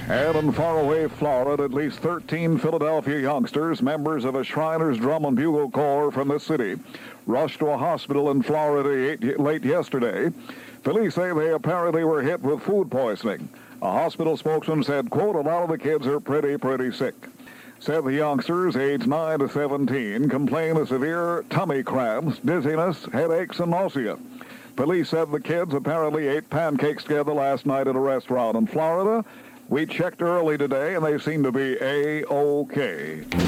And in faraway Florida, at least 13 Philadelphia youngsters, members of a Shriners Drum and Bugle Corps from the city, rushed to a hospital in Florida late yesterday. Police say they apparently were hit with food poisoning. A hospital spokesman said, quote, "A lot of the kids are pretty sick." Said the youngsters, aged 9 to 17, complained of severe tummy cramps, dizziness, headaches, and nausea. Police said the kids apparently ate pancakes together last night at a restaurant in Florida. We checked early today, and they seem to be A-OK.